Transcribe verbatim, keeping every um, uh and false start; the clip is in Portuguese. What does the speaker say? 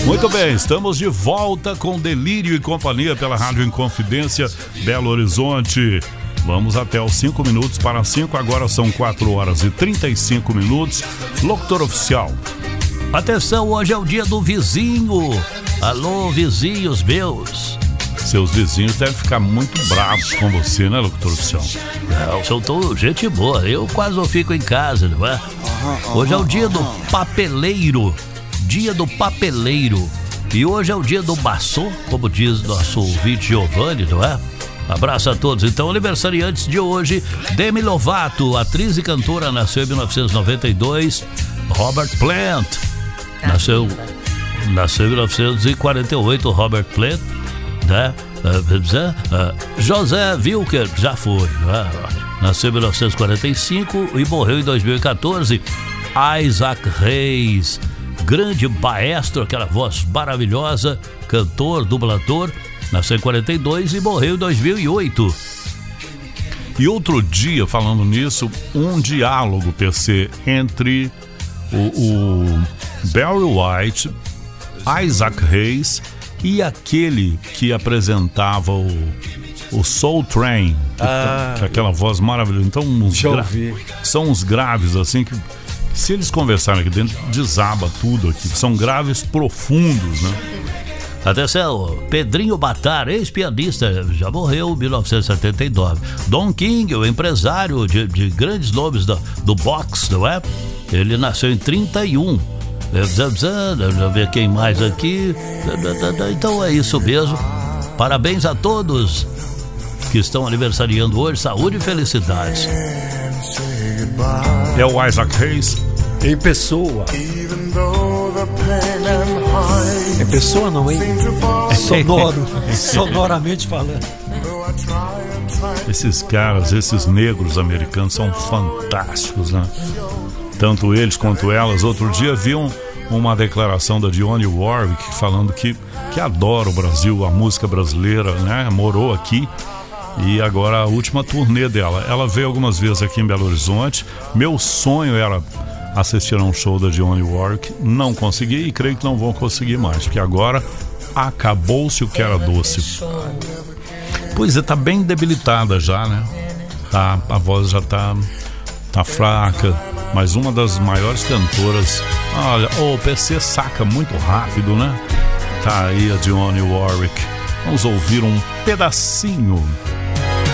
Muito bem, estamos de volta com Delírio e Companhia pela Rádio Inconfidência Belo Horizonte. Vamos até os cinco minutos para cinco, agora são quatro horas e trinta e cinco minutos. Locutor oficial. Atenção, hoje é o dia do vizinho. Alô, vizinhos meus. Seus vizinhos devem ficar muito bravos com você, né, locutor oficial? Não, sou tão gente boa, eu quase não fico em casa, não é? Hoje é o dia do papeleiro. Dia do papeleiro. E hoje é o dia do maçom, como diz nosso ouvinte Giovanni, não é? Abraço a todos. Então, aniversariantes de hoje: Demi Lovato, atriz e cantora, nasceu em mil novecentos e noventa e dois. Robert Plant, nasceu, nasceu em mil novecentos e quarenta e oito. Robert Plant, né? Uh, José Wilker, já foi, né? Nasceu em mil novecentos e quarenta e cinco e morreu em dois mil e quatorze. Isaac Reis, grande maestro, aquela voz maravilhosa, cantor, dublador, nasceu em quarenta e dois e morreu em dois mil e oito. E outro dia, falando nisso, um diálogo, P C, entre o, o Barry White, Isaac Reis e aquele que apresentava o, o Soul Train, que, ah, que aquela voz maravilhosa. Então, uns gra... são uns graves assim que, se eles conversarem aqui dentro, desaba tudo aqui. São graves profundos, né? Atenção, Pedrinho Batar, ex-pianista, já morreu em mil novecentos e setenta e nove. Don King, o empresário de, de grandes nomes do, do boxe, não é? Ele nasceu em trinta e um. Deixa eu ver quem mais aqui. Então é isso mesmo. Parabéns a todos que estão aniversariando hoje. Saúde e felicidades. É o Isaac Reis em pessoa. É pessoa não, hein? É sonoro. Sonoramente falando. Esses caras, esses negros americanos são fantásticos, né? Tanto eles quanto elas. Outro dia vi um, uma declaração da Dionne Warwick falando que, que adora o Brasil, a música brasileira, né? Morou aqui. E agora a última turnê dela. Ela veio algumas vezes aqui em Belo Horizonte. Meu sonho era assistir a um show da Dionne Warwick. Não consegui e creio que não vou conseguir mais, porque agora acabou-se o que era doce. Pois é, tá bem debilitada já, né? Tá, a voz já tá, tá fraca. Mas uma das maiores cantoras. Olha, o P C saca muito rápido, né? Tá aí a Dionne Warwick. Vamos ouvir um pedacinho